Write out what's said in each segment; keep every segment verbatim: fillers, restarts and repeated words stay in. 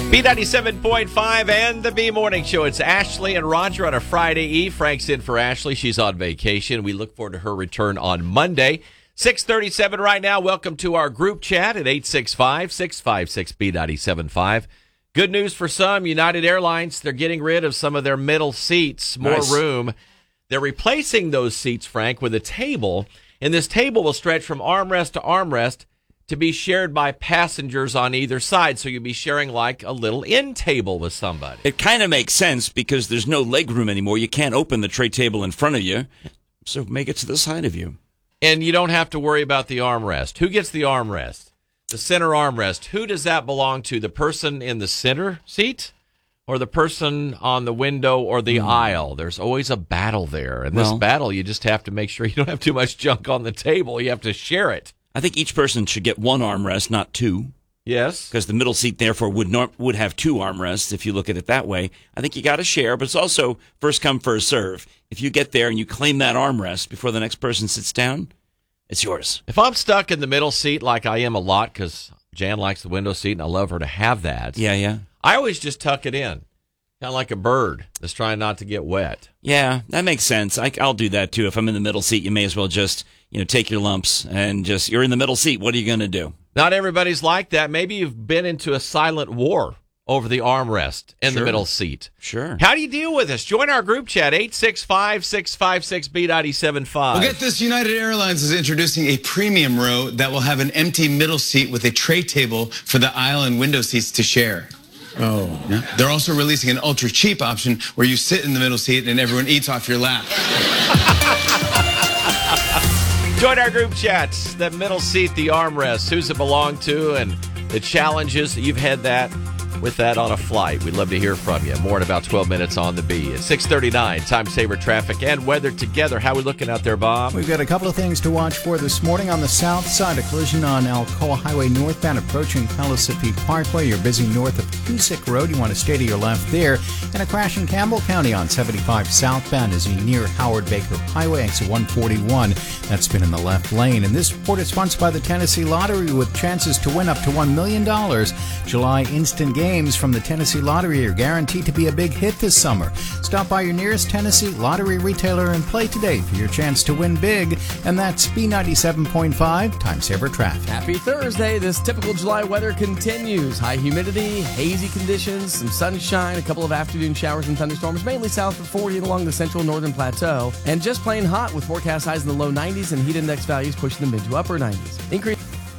B ninety-seven point five and the B Morning Show. It's Ashley and Roger on a Friday Eve. Frank's in for Ashley. She's on vacation. We look forward to her return on Monday. six thirty-seven right now. Welcome to our group chat at eight six five, six five six, B nine seven five. Good news for some. United Airlines, they're getting rid of some of their middle seats. More Nice. room. They're replacing those seats, Frank, with a table. And this table will stretch from armrest to armrest to be shared by passengers on either side. So you'll be sharing like a little end table with somebody. It kind of makes sense because there's no leg room anymore. You can't open the tray table in front of you, so make it to the side of you. And you don't have to worry about the armrest. Who gets the armrest? The center armrest. Who does that belong to? The person in the center seat or the person on the window or the mm. aisle? There's always a battle there. And well, this battle, you just have to make sure you don't have too much junk on the table. You have to share it. I think each person should get one armrest, not two. Yes. Because the middle seat, therefore, would nor- would have two armrests if you look at it that way. I think you got to share, but it's also first come, first serve. If you get there and you claim that armrest before the next person sits down, it's yours. If I'm stuck in the middle seat like I am a lot because Jan likes the window seat and I love her to have that. Yeah, yeah. I always just tuck it in. Kind of like a bird that's trying not to get wet. Yeah, that makes sense. I, I'll do that, too. If I'm in the middle seat, you may as well just, you know, take your lumps and just, you're in the middle seat. What are you going to do? Not everybody's like that. Maybe you've been into a silent war over the armrest in Sure. the middle seat. Sure. How do you deal with this? Join our group chat, eight six five, six five six, B nine seven five. Well, get this. United Airlines is introducing a premium row that will have an empty middle seat with a tray table for the aisle and window seats to share. Oh. Yeah. They're also releasing an ultra cheap option where you sit in the middle seat and everyone eats off your lap. Join our group chats. That middle seat, the armrest, who's it belong to, and the challenges. You've had that with that on a flight. We'd love to hear from you. More in about twelve minutes on the B. It's six thirty-nine. Time saver traffic and weather together. How are we looking out there, Bob? We've got a couple of things to watch for this morning. On the south side, a collision on Alcoa Highway northbound approaching Palisade Parkway. You're busy north of Cusick Road. You want to stay to your left there. And a crash in Campbell County on seventy-five southbound as you near Howard Baker Highway, exit one forty-one. That's been in the left lane. And this report is sponsored by the Tennessee Lottery with chances to win up to one million dollars. July instant games from the Tennessee Lottery are guaranteed to be a big hit this summer. Stop by your nearest Tennessee Lottery retailer and play today for your chance to win big. And that's B ninety-seven point five, Time Saver Traffic. Happy Thursday. This typical July weather continues. High humidity, hazy conditions, some sunshine, a couple of afternoon showers and thunderstorms, mainly south of forty and along the central northern plateau. And just plain hot with forecast highs in the low nineties and heat index values pushing the mid to upper nineties. Increase.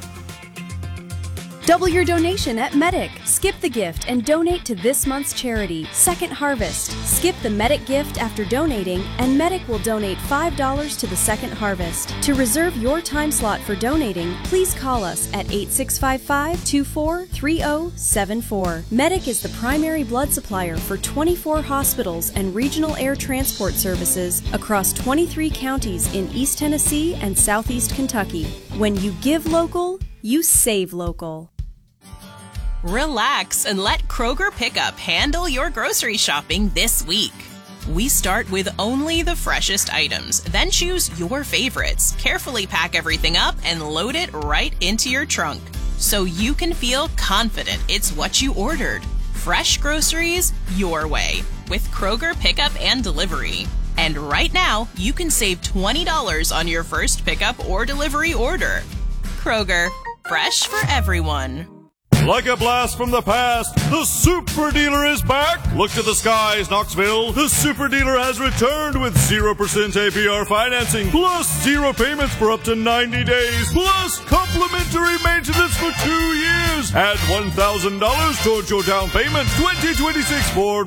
Double your donation at Medic. Skip the gift and donate to this month's charity, Second Harvest. Skip the Medic gift after donating, and Medic will donate five dollars to the Second Harvest. To reserve your time slot for donating, please call us at eight six five five, two four three zero seven four. Medic is the primary blood supplier for twenty-four hospitals and regional air transport services across twenty-three counties in East Tennessee and Southeast Kentucky. When you give local, you save local. Relax and let Kroger Pickup handle your grocery shopping this week. We start with only the freshest items, then choose your favorites, carefully pack everything up, and load it right into your trunk so you can feel confident it's what you ordered. Fresh groceries your way with Kroger Pickup and Delivery. And right now, you can save twenty dollars on your first pickup or delivery order. Kroger, fresh for everyone. Like a blast from the past, the Super Dealer is back! Look to the skies, Knoxville. The Super Dealer has returned with zero percent A P R financing, plus zero payments for up to ninety days, plus complimentary maintenance for two years. Add one thousand dollars towards your down payment. twenty twenty-six Ford